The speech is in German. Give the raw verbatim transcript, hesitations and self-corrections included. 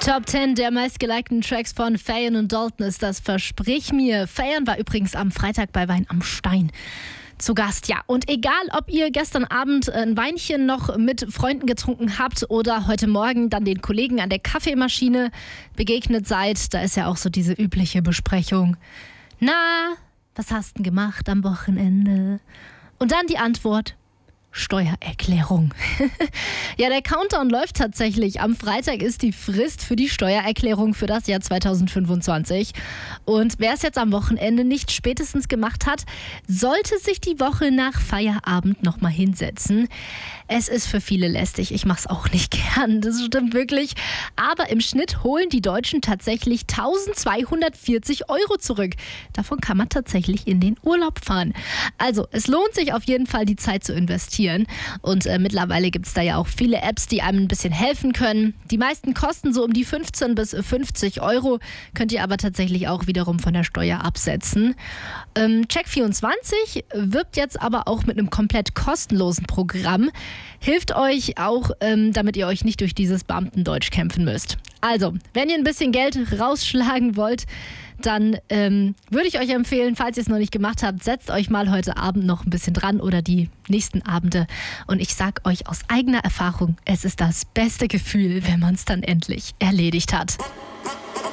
Top zehn der meistgelikten Tracks von Feiern und Dalton ist das Versprich mir. Feiern war übrigens am Freitag bei Wein am Stein zu Gast. Ja, und egal, ob ihr gestern Abend ein Weinchen noch mit Freunden getrunken habt oder heute Morgen dann den Kollegen an der Kaffeemaschine begegnet seid, da ist ja auch so diese übliche Besprechung. Na, was hast du denn gemacht am Wochenende? Und dann die Antwort: Steuererklärung. Ja, der Countdown läuft tatsächlich. Am Freitag ist die Frist für die Steuererklärung für das Jahr zweitausendfünfundzwanzig. Und wer es jetzt am Wochenende nicht spätestens gemacht hat, sollte sich die Woche nach Feierabend nochmal hinsetzen. Es ist für viele lästig. Ich mache es auch nicht gern, das stimmt wirklich. Aber im Schnitt holen die Deutschen tatsächlich eintausendzweihundertvierzig Euro zurück. Davon kann man tatsächlich in den Urlaub fahren. Also, es lohnt sich auf jeden Fall, die Zeit zu investieren. Und äh, mittlerweile gibt es da ja auch viele Apps, die einem ein bisschen helfen können. Die meisten kosten so um die fünfzehn bis fünfzig Euro, könnt ihr aber tatsächlich auch wiederum von der Steuer absetzen. Ähm, Check vierundzwanzig wirbt jetzt aber auch mit einem komplett kostenlosen Programm. Hilft euch auch, ähm, damit ihr euch nicht durch dieses Beamtendeutsch kämpfen müsst. Also, wenn ihr ein bisschen Geld rausschlagen wollt, dann ähm, würde ich euch empfehlen, falls ihr es noch nicht gemacht habt, setzt euch mal heute Abend noch ein bisschen dran oder die nächsten Abende. Und ich sag euch aus eigener Erfahrung, es ist das beste Gefühl, wenn man es dann endlich erledigt hat.